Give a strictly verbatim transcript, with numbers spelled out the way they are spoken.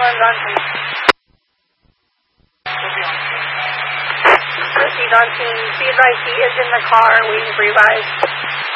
one's on scene. He's on scene. Be advised, he is in the car waiting for you guys.